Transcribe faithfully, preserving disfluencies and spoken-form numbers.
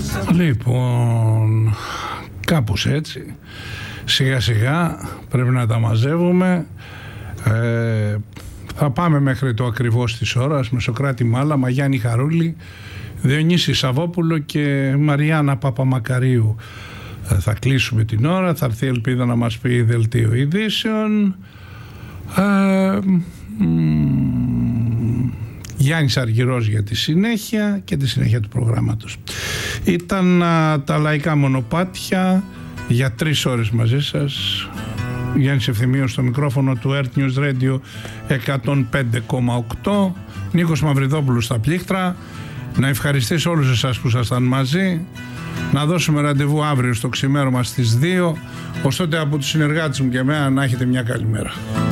Λοιπόν, κάπως έτσι, σιγά σιγά πρέπει να τα μαζεύουμε. ε, Θα πάμε μέχρι το ακριβώς της ώρας με Σωκράτη Μάλαμα, Γιάννη Χαρούλη, Διονύση Σαββόπουλο και Μαριάννα Παπαμακαρίου. ε, Θα κλείσουμε την ώρα, θα έρθει η Ελπίδα να μας πει δελτίο ειδήσεων. ε, Γιάννης Αργυρός για τη συνέχεια και τη συνέχεια του προγράμματος. Ήταν α, τα λαϊκά μονοπάτια για τρεις ώρες μαζί σας. Γιάννης Ευθυμίος στο μικρόφωνο του Earth News Radio εκατόν πέντε κόμμα οκτώ. Νίκος Μαυριδόπουλος στα πλήκτρα. Να ευχαριστήσω όλους εσάς που ήσασταν μαζί. Να δώσουμε ραντεβού αύριο στο ξημέρωμα στις δύο. Ως τότε από τους συνεργάτες μου και εμένα να έχετε μια καλή μέρα.